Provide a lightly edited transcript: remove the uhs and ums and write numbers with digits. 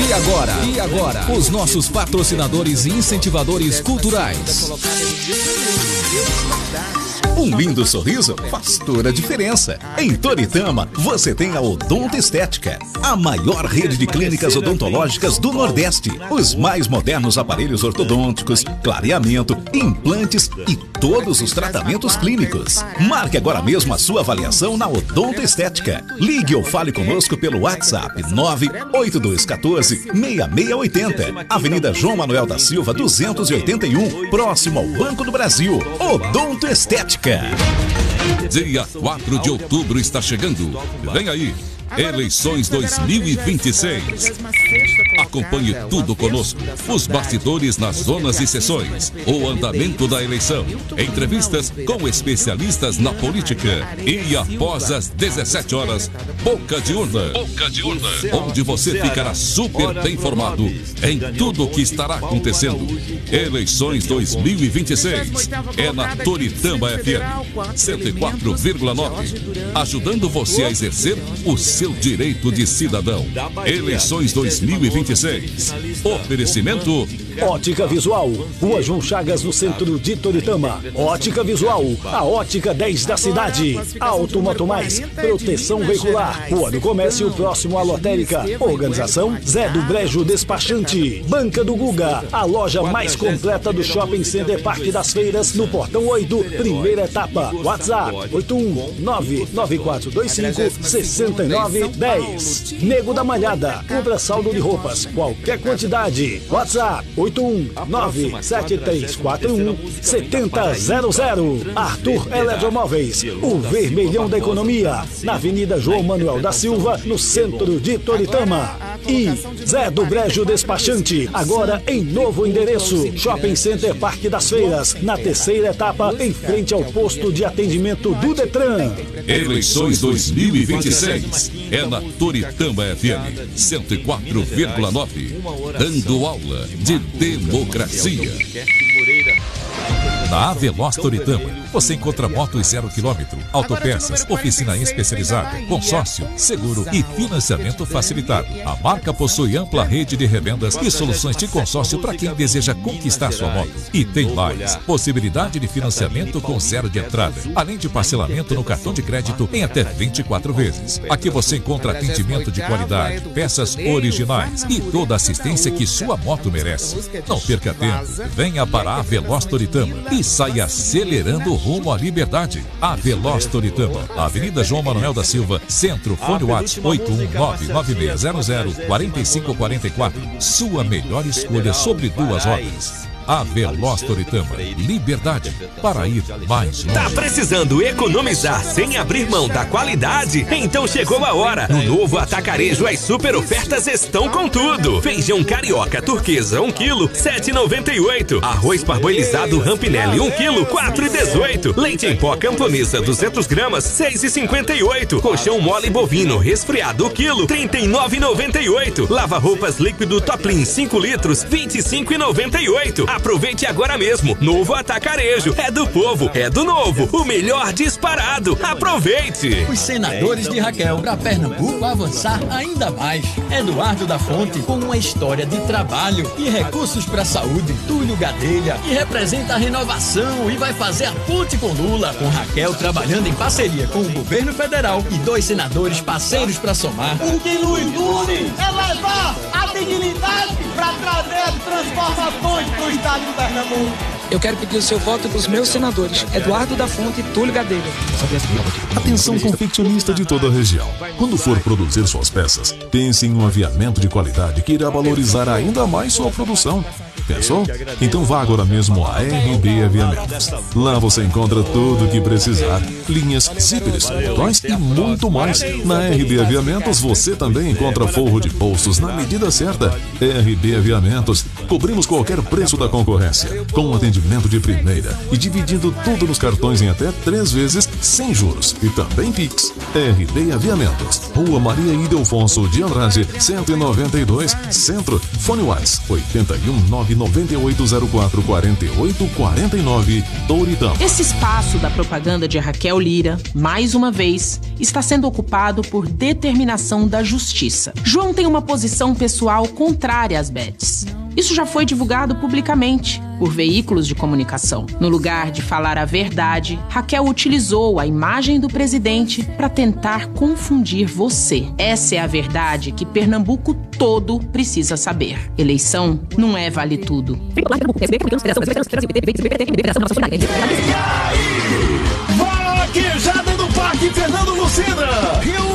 E agora, os nossos patrocinadores e incentivadores culturais. Um lindo sorriso faz toda a diferença. Em Toritama, você tem a Odonto Estética, a maior rede de clínicas odontológicas do Nordeste. Os mais modernos aparelhos ortodônticos, clareamento, implantes e todos os tratamentos clínicos. Marque agora mesmo a sua avaliação na Odonto Estética. Ligue ou fale conosco pelo WhatsApp 98214-6680. Avenida João Manuel da Silva, 281, próximo ao Banco do Brasil. Odonto Estética. Dia 4 de outubro está chegando. Vem aí, eleições 2026. Acompanhe tudo conosco. Os bastidores nas zonas e sessões, o andamento da eleição, entrevistas com especialistas na política e após as 17 horas, Boca de Urna. Onde você ficará super bem informado em tudo o que estará acontecendo. Eleições 2026 é na Toritama FM 104,9, ajudando você a exercer o seu direito de cidadão. Eleições 2026. Oferecimento Ótica Visual, Rua João Chagas, no centro de Toritama. Ótica Visual, a ótica 10 da cidade. Auto Moto Mais, proteção veicular. Rua do Comércio, próximo à lotérica. Organização Zé do Brejo Despachante. Banca do Guga, a loja mais completa do Shopping Center Parque das Feiras, no Portão 8, primeira etapa. WhatsApp 81994256910. Nego da Malhada, compra saldo de roupas, qualquer quantidade. WhatsApp 81973417000. Arthur Eletromóveis, o vermelhão da economia, na Avenida João Manuel da Silva, no centro de Toritama. E Zé do Brejo Despachante, agora em novo endereço, Shopping Center Parque das Feiras, na terceira etapa, em frente ao posto de atendimento do Detran. Eleições 2026 é na Toritama FM 104,9, dando aula de democracia. Na Aveloz Toritama, você encontra motos 0 km, autopeças, oficina especializada, consórcio, seguro e financiamento facilitado. A marca possui ampla rede de revendas e soluções de consórcio para quem deseja conquistar sua moto. E tem mais, possibilidade de financiamento com zero de entrada, além de parcelamento no cartão de crédito em até 24 vezes. Aqui você encontra atendimento de qualidade, peças originais e toda a assistência que sua moto merece. Não perca tempo, venha para a Aveloz Toritama e saia acelerando rumo à liberdade. A Aveloz Toritama, Avenida João Manuel da Silva, Centro, fone WhatsApp 81996004544. Sua melhor escolha sobre duas rodas. A Aveloz Toritama, liberdade para ir mais longe. Tá precisando economizar sem abrir mão da qualidade? Então chegou a hora. No novo Atacarejo as super ofertas estão com tudo. Feijão carioca turquesa 1 kg, 7,98. Arroz parboilizado Rampinelli 1 kg, 4,18. Leite em pó camponesa 200 gramas, 6,58. Colchão mole bovino resfriado 1 kg, 39,98. Lava-roupas líquido Toplin 5 litros, 25,98. Aproveite agora mesmo. Novo Atacarejo. É do povo, é do novo. O melhor disparado. Aproveite. Os senadores de Raquel, para Pernambuco avançar ainda mais. Eduardo da Fonte, com uma história de trabalho e recursos para a saúde. Túlio Gadelha, que representa a renovação e vai fazer a ponte com Lula. Com Raquel trabalhando em parceria com o governo federal e 2 senadores parceiros para somar. O que nos une é levar a dignidade para trazer transformações para o estado de Pernambuco. Eu quero pedir o seu voto para os meus senadores, Eduardo da Fonte e Túlio Gadelha. Atenção confeccionista de toda a região. Quando for produzir suas peças, pense em um aviamento de qualidade que irá valorizar ainda mais sua produção. Pensou? Então vá agora mesmo a RB Aviamentos. Lá você encontra tudo o que precisar. Linhas, zíperes, botões e muito mais. Na RB Aviamentos você também encontra forro de bolsos na medida certa. RB Aviamentos. Cobrimos qualquer preço da concorrência, com um atendimento de primeira e dividindo tudo nos cartões em até 3 vezes sem juros e também Pix. RD Aviamentos, Rua Maria Ildefonso de Andrade, 192, Centro. Fone WhatsApp 81998044849, Toritama. Esse espaço da propaganda de Raquel Lira, mais uma vez, está sendo ocupado por determinação da Justiça. João tem uma posição pessoal contrária às bets. Isso já foi divulgado publicamente por veículos de comunicação. No lugar de falar a verdade, Raquel utilizou a imagem do presidente para tentar confundir você. Essa é a verdade que Pernambuco todo precisa saber. Eleição não é vale tudo. Vaquejada do Parque Fernando Lucena.